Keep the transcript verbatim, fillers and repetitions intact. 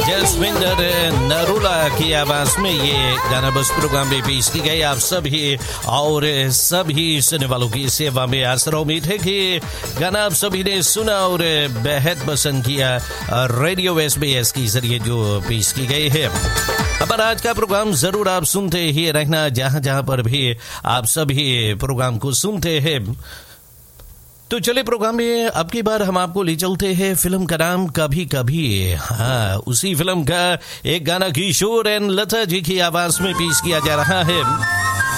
जसविंदर नरूला की आवाज में ये गाना बस प्रोग्राम में पेश की गई आप सभी और सभी सुनने वालों की सेवा में। आशा उम्मीद है कि गाना आप सभी ने सुना और बेहद पसंद किया। रेडियो एसबीएस के जरिए जो पेश की गई है। अब आज का प्रोग्राम जरूर आप सुनते ही रहना, जहां जहां पर भी आप सभी प्रोग्राम को सुनते हैं। तो चले प्रोग्राम में अब की बार हम आपको ले चलते हैं फिल्म का नाम कभी कभी। हाँ, उसी फिल्म का एक गाना किशोर एंड लता जी की आवाज में पेश किया जा रहा है।